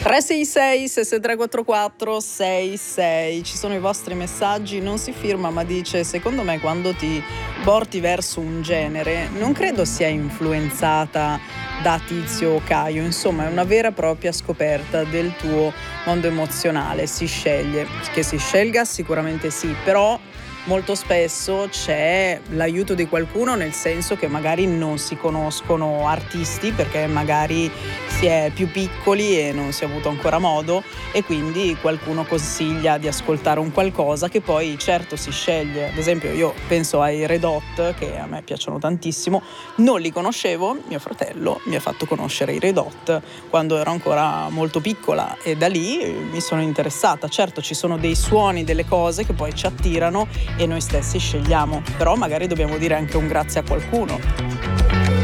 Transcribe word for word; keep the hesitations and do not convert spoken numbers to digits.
tre sei sei sei sei tre quattro quattro sei sei, ci sono i vostri messaggi, non si firma ma dice: secondo me quando ti porti verso un genere non credo sia influenzata da Tizio o Caio, insomma è una vera e propria scoperta del tuo mondo emozionale, si sceglie. Che si scelga sicuramente sì, però molto spesso c'è l'aiuto di qualcuno, nel senso che magari non si conoscono artisti perché magari si è più piccoli e non si è avuto ancora modo, e quindi qualcuno consiglia di ascoltare un qualcosa che poi certo si sceglie. Ad esempio io penso ai Red Hot, che a me piacciono tantissimo, non li conoscevo, mio fratello mi ha fatto conoscere i Red Hot quando ero ancora molto piccola e da lì mi sono interessata. Certo ci sono dei suoni, delle cose che poi ci attirano e noi stessi scegliamo, però magari dobbiamo dire anche un grazie a qualcuno.